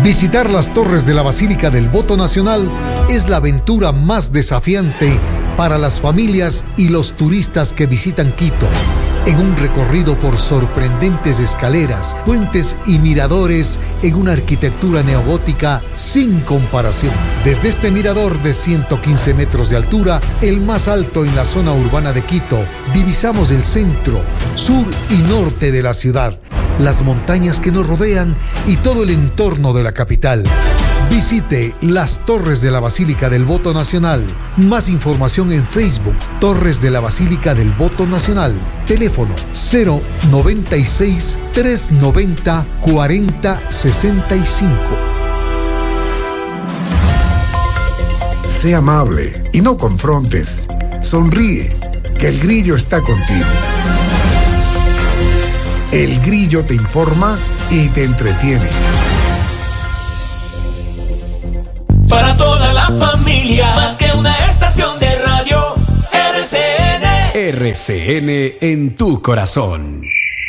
Visitar las torres de la Basílica del Voto Nacional es la aventura más desafiante para las familias y los turistas que visitan Quito. En un recorrido por sorprendentes escaleras, puentes y miradores en una arquitectura neogótica sin comparación. Desde este mirador de 115 metros de altura, el más alto en la zona urbana de Quito, divisamos el centro, sur y norte de la ciudad, las montañas que nos rodean y todo el entorno de la capital. Visite las Torres de la Basílica del Voto Nacional. Más información en Facebook, Torres de la Basílica del Voto Nacional. Teléfono 096 390 4065. Sé amable y no confrontes. Sonríe, que el grillo está contigo. El grillo te informa y te entretiene. Para toda la familia, más que una estación de radio, RCN. RCN en tu corazón.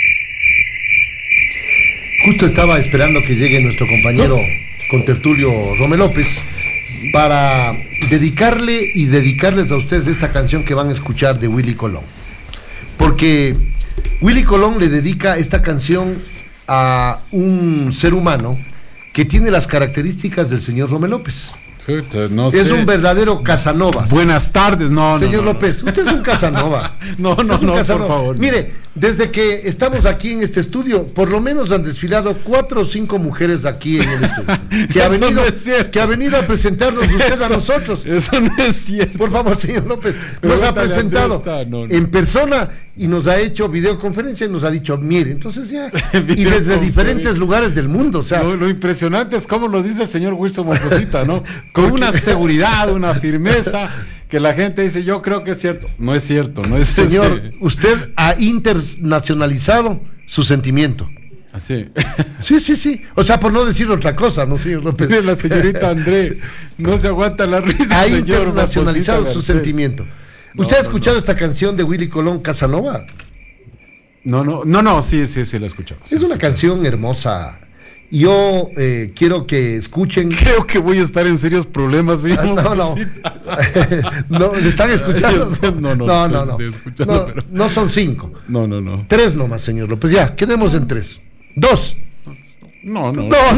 Justo estaba esperando que llegue nuestro compañero contertulio Romel López para dedicarles a ustedes esta canción que van a escuchar de Willy Colón. Porque Willy Colón le dedica esta canción a un ser humano que tiene las características del señor Romel López. No es sé. un verdadero Casanova. Buenas tardes, señor López, usted es un Casanova. No, por favor. Mire, desde que estamos aquí en este estudio, por lo menos han desfilado 4 o 5 mujeres aquí en el estudio. Que ha venido a presentarnos usted a nosotros. Eso no es cierto. Por favor, señor López, nos ha presentado en persona y nos ha hecho videoconferencia y nos ha dicho, mire, entonces ya. Y desde diferentes lugares del mundo. O sea, lo impresionante es cómo lo dice el señor Wilson Mocosita, ¿no? Con una seguridad, una firmeza, que la gente dice, yo creo que es cierto. No es cierto, no es señor, usted ha internacionalizado su sentimiento. Así. Sí. O sea, por no decir otra cosa, ¿no, señor López? La señorita André no se aguanta la risa. Ha internacionalizado su sentimiento. ¿Usted ha escuchado esta canción de Willy Colón, Casanova? No, sí, la he escuchado. Es una canción hermosa. Yo quiero que escuchen. Creo que voy a estar en serios problemas. ¿Sí? No, ¿le están escuchando? No son 5. No. 3 nomás, señor López. Ya, quedemos en 3. 2. No.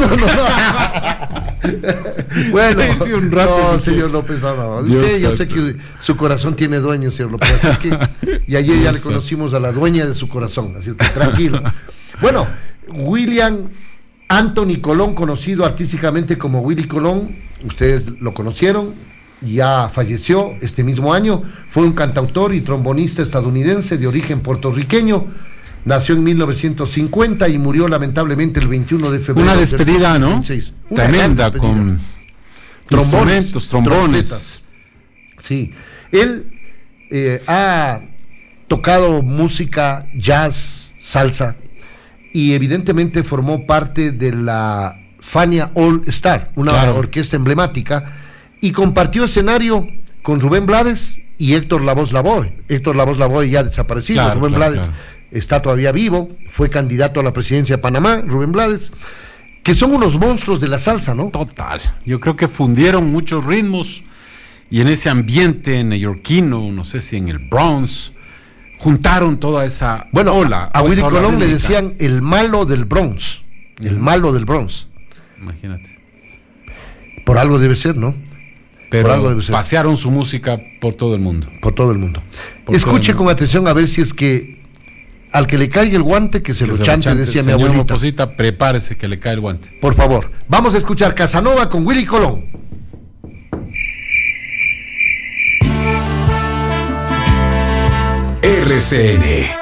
Bueno, un rato, señor López, no. Usted, yo sé que su corazón tiene dueño, señor López. Y ayer ya le conocimos a la dueña de su corazón, así que tranquilo. Bueno, William Anthony Colón, conocido artísticamente como Willy Colón, ustedes lo conocieron, ya falleció este mismo año. Fue un cantautor y trombonista estadounidense de origen puertorriqueño. Nació en 1950 y murió lamentablemente el 21 de febrero. Una despedida, ¿no? Tremenda, despedida. con trombones. Sí. Él ha tocado música, jazz, salsa, y evidentemente formó parte de la Fania All Star, una orquesta emblemática, y compartió escenario con Rubén Blades y Héctor Lavoe. Héctor Lavoe ya desaparecido, Rubén Blades está todavía vivo, fue candidato a la presidencia de Panamá, Rubén Blades, que son unos monstruos de la salsa, ¿no? Total. Yo creo que fundieron muchos ritmos y en ese ambiente neoyorquino, no sé si en el Bronx, juntaron toda esa ola. A Willy Colón le decían el malo del Bronx. El malo del Bronx. Imagínate. Por algo debe ser, ¿no? Pero pasearon su música por todo el mundo. Por todo el mundo. Escuche con atención a ver si es que al que le caiga el guante, que se lo chante, decía mi abuelita. Señor Mocosita, prepárese que le cae el guante. Por favor, vamos a escuchar Casanova con Willy Colón. RCN,